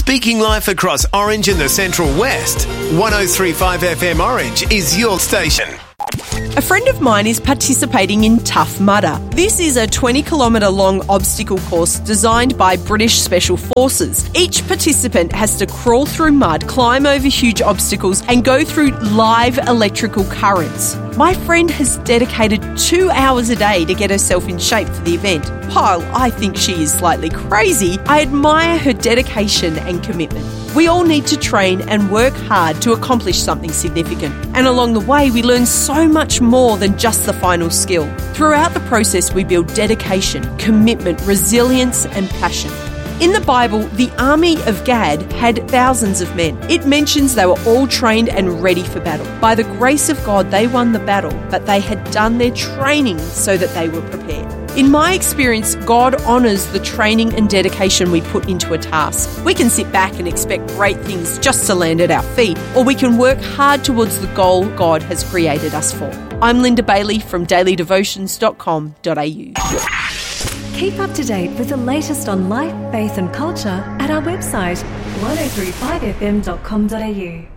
Speaking life across Orange and the Central West, 103.5 FM Orange is your station. A friend of mine is participating in Tough Mudder. This is a 20-kilometre long obstacle course designed by British Special Forces. Each participant has to crawl through mud, climb over huge obstacles and go through live electrical currents. My friend has dedicated 2 hours a day to get herself in shape for the event. While I think she is slightly crazy, I admire her dedication and commitment. We all need to train and work hard to accomplish something significant. And along the way, we learn so much more than just the final skill. Throughout the process, we build dedication, commitment, resilience, and passion. In the Bible, the army of Gad had thousands of men. It mentions they were all trained and ready for battle. By the grace of God, they won the battle, but they had done their training so that they were prepared. In my experience, God honours the training and dedication we put into a task. We can sit back and expect great things just to land at our feet, or we can work hard towards the goal God has created us for. I'm Linda Bailey from dailydevotions.com.au. Keep up to date with the latest on life, faith and culture at our website 1035fm.com.au.